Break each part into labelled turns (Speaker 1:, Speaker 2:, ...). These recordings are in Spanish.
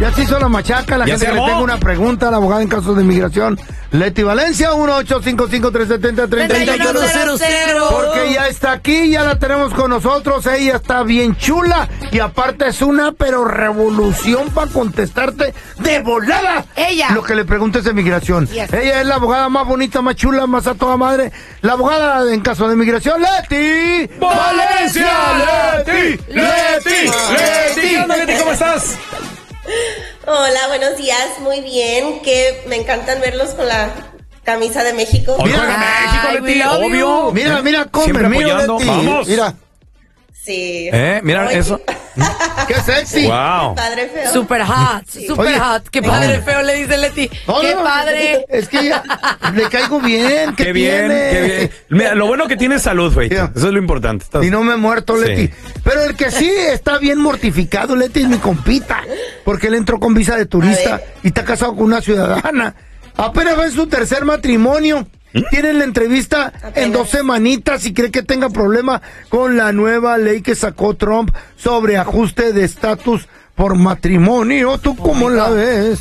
Speaker 1: Ya se hizo la machaca, la gente que le tenga una pregunta a la abogada en casos de inmigración. Leti Valencia, 1-855-370-3100. Porque ya está aquí, ya la tenemos con nosotros. Ella está bien chula y aparte es una pero revolución para contestarte de volada.
Speaker 2: Ella.
Speaker 1: Lo que le preguntes de inmigración.
Speaker 2: Yes.
Speaker 1: Ella es la abogada más bonita, más chula, más a toda madre. La abogada en caso de inmigración, Leti Valencia. Leti.
Speaker 3: Leti, ¿cómo estás?
Speaker 4: Hola, buenos días, muy bien, que me encantan verlos con la camisa de México.
Speaker 3: Mira, México, Leti, obvio.
Speaker 1: Mira, come,
Speaker 3: siempre
Speaker 1: mira,
Speaker 3: apoyando.
Speaker 1: Leti.
Speaker 3: Vamos.
Speaker 1: Mira.
Speaker 4: Sí.
Speaker 3: Mira eso.
Speaker 1: ¡Qué sexy!
Speaker 3: Wow.
Speaker 4: Padre feo.
Speaker 2: Super hot, super
Speaker 1: Oye,
Speaker 2: hot. Qué padre feo, le dice Leti. Qué padre.
Speaker 1: Es que ya le caigo bien.
Speaker 3: Qué bien, qué bien. Mira, lo bueno que tiene salud, güey.
Speaker 1: Yeah.
Speaker 3: Eso es lo importante.
Speaker 1: Y no me he muerto, Leti.
Speaker 3: Sí.
Speaker 1: Pero el que sí está bien mortificado, Leti, es mi compita. Porque él entró con visa de turista y está casado con una ciudadana. Apenas va en su tercer matrimonio. Tienen la entrevista en 2 semanitas y cree que tenga problema con la nueva ley que sacó Trump sobre ajuste de estatus por matrimonio. ¿Tú cómo la ves?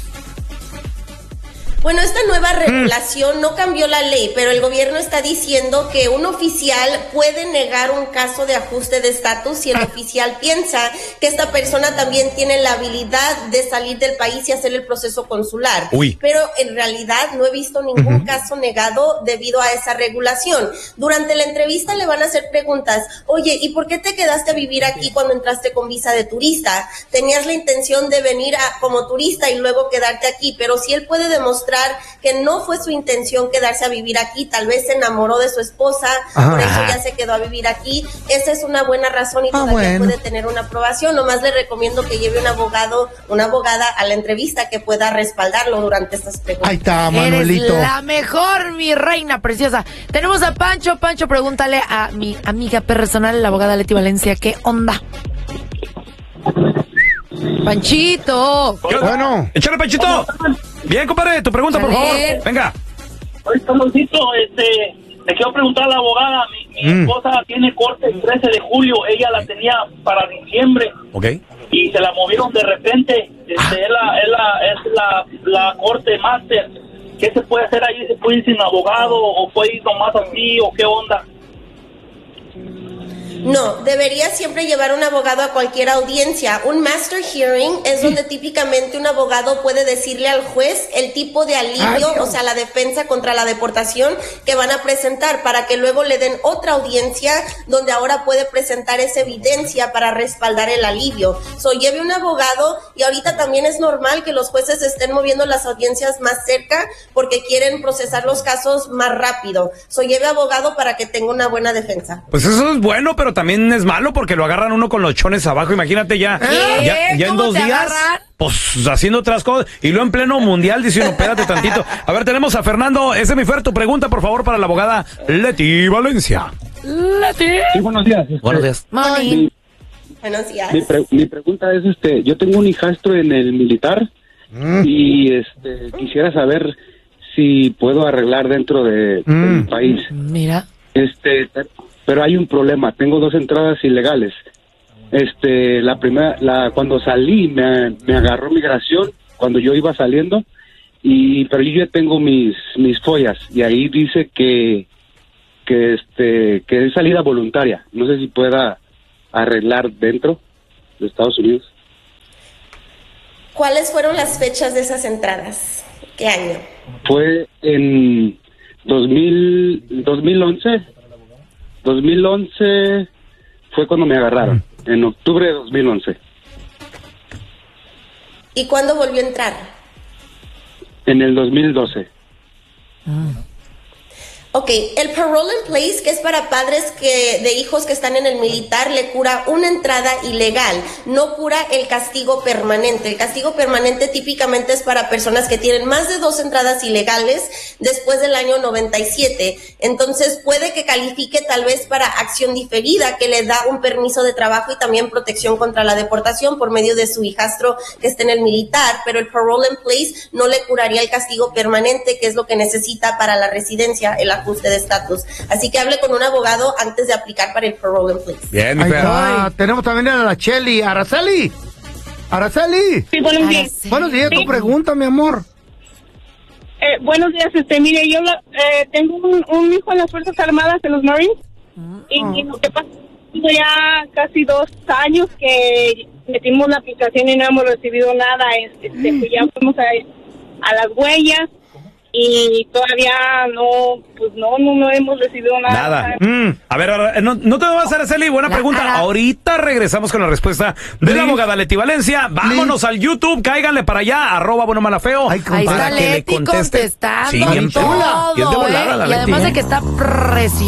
Speaker 4: Bueno, esta nueva regulación no cambió la ley, pero el gobierno está diciendo que un oficial puede negar un caso de ajuste de estatus si el oficial piensa que esta persona también tiene la habilidad de salir del país y hacer el proceso consular.
Speaker 3: Uy.
Speaker 4: Pero en realidad no he visto ningún caso negado debido a esa regulación. Durante la entrevista le van a hacer preguntas. Oye, ¿y por qué te quedaste a vivir aquí cuando entraste con visa de turista? Tenías la intención de venir como turista y luego quedarte aquí, pero si él puede demostrar que no fue su intención quedarse a vivir aquí, tal vez se enamoró de su esposa, por eso ya se quedó a vivir aquí, esa es una buena razón y todavía puede tener una aprobación. Nomás le recomiendo que lleve un abogado, una abogada a la entrevista que pueda respaldarlo durante estas preguntas.
Speaker 1: Ahí está, Manuelito.
Speaker 2: Eres la mejor, mi reina preciosa. Tenemos a Pancho. Pancho, pregúntale a mi amiga personal, la abogada Leti Valencia, ¿qué onda? Panchito.
Speaker 1: Bueno.
Speaker 3: Échale, Panchito. Bien, compadre, tu pregunta, por favor. Venga.
Speaker 5: Oye, Carlosito, le quiero preguntar a la abogada. Mi esposa tiene corte el 13 de julio. Ella la tenía para diciembre.
Speaker 3: Ok.
Speaker 5: Y se la movieron de repente. Es la corte máster. ¿Qué se puede hacer ahí? ¿Se puede ir sin abogado? ¿O puede ir nomás así? ¿O qué onda?
Speaker 4: No, debería siempre llevar un abogado a cualquier audiencia. Un master hearing es donde típicamente un abogado puede decirle al juez el tipo de alivio, o sea, la defensa contra la deportación que van a presentar para que luego le den otra audiencia donde ahora puede presentar esa evidencia para respaldar el alivio. Lleve un abogado y ahorita también es normal que los jueces estén moviendo las audiencias más cerca porque quieren procesar los casos más rápido. Lleve abogado para que tenga una buena defensa.
Speaker 3: Pues eso es bueno, pero también es malo porque lo agarran uno con los chones abajo. Imagínate ya en 2 días,
Speaker 2: agarran?
Speaker 3: pues haciendo otras cosas. Y luego en pleno mundial diciendo, espérate tantito. A ver, tenemos a Fernando. Ese es mi Fer, tu pregunta, por favor, para la abogada Leti Valencia.
Speaker 2: Leti.
Speaker 6: Sí, buenos días.
Speaker 3: Buenos días.
Speaker 2: Morning.
Speaker 4: Buenos días.
Speaker 6: Mi pregunta es, yo tengo un hijastro en el militar y quisiera saber si puedo arreglar dentro de mi país.
Speaker 2: Mira.
Speaker 6: Pero hay un problema, tengo 2 entradas ilegales. La primera, cuando salí me agarró migración cuando yo iba saliendo, pero yo ya tengo mis follas y ahí dice que es salida voluntaria. No sé si pueda arreglar dentro de Estados Unidos.
Speaker 4: ¿Cuáles fueron las fechas de esas entradas? ¿Qué año?
Speaker 6: Fue en 2011. 2011 fue cuando me agarraron, en octubre de 2011.
Speaker 4: ¿Y cuándo volvió a entrar?
Speaker 6: En el 2012.
Speaker 4: Ok, el parole in place, que es para padres de hijos que están en el militar, le cura una entrada ilegal, no cura el castigo permanente. El castigo permanente típicamente es para personas que tienen más de 2 entradas ilegales después del año 97. Entonces puede que califique tal vez para acción diferida, que le da un permiso de trabajo y también protección contra la deportación por medio de su hijastro que esté en el militar, pero el parole in place no le curaría el castigo permanente, que es lo que necesita para la residencia, el ajuste de estatus. Así que hable con un abogado antes de aplicar para el parole in place.
Speaker 3: Bien, mi
Speaker 1: Ahí
Speaker 3: Fer.
Speaker 1: está. Tenemos también a la Cheli. Araceli. Araceli.
Speaker 7: Sí, buenos días.
Speaker 2: Araceli.
Speaker 1: Buenos días,
Speaker 7: Sí.
Speaker 1: tu pregunta, mi amor.
Speaker 7: Buenos días, mire, yo tengo un hijo en las Fuerzas Armadas, en los Marines, y lo que pasa es que ya casi 2 años que metimos la aplicación y no hemos recibido nada, pues ya fuimos a las huellas y todavía no hemos recibido nada.
Speaker 3: Nada. A ver, no te vas a hacer, Araceli. Buena pregunta. Ahorita regresamos con la respuesta de la abogada Leti Valencia. Vámonos al YouTube, cáiganle para allá, @buenomalafeo.
Speaker 2: Ahí está
Speaker 3: para que le
Speaker 2: Leti
Speaker 3: conteste.
Speaker 2: contestando
Speaker 3: Sí, bien
Speaker 2: todo,
Speaker 3: chula. Bien de volada, la
Speaker 2: y además
Speaker 3: Leti.
Speaker 2: de que está